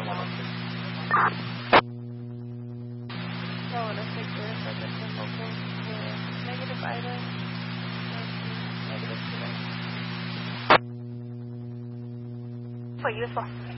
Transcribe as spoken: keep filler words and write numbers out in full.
So I want to figure if I get the local with negative items versus negative today. For useful.